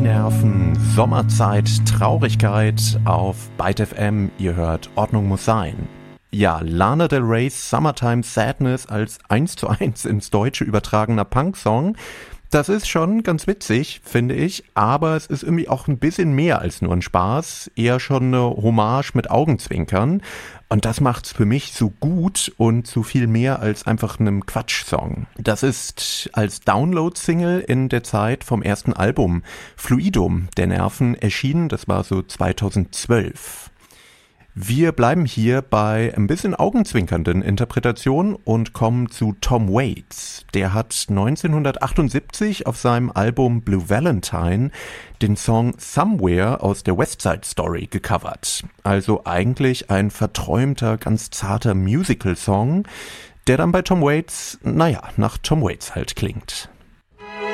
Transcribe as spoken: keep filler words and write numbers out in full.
Nerven, Sommerzeit, Traurigkeit auf Byte F M. Ihr hört Ordnung muss sein. Ja, Lana Del Rey's Summertime Sadness als eins zu eins ins Deutsche übertragener Punksong. Das ist schon ganz witzig, finde ich, aber es ist irgendwie auch ein bisschen mehr als nur ein Spaß, eher schon eine Hommage mit Augenzwinkern. Und das macht's für mich so gut und so viel mehr als einfach einem Quatsch-Song. Das ist als Download-Single in der Zeit vom ersten Album Fluidum der Nerven erschienen, das war so zweitausendzwölf. Wir bleiben hier bei ein bisschen augenzwinkernden Interpretationen und kommen zu Tom Waits. Der hat neunzehnhundertachtundsiebzig auf seinem Album Blue Valentine den Song Somewhere aus der West Side Story gecovert. Also eigentlich ein verträumter, ganz zarter Musical-Song, der dann bei Tom Waits, naja, nach Tom Waits halt klingt.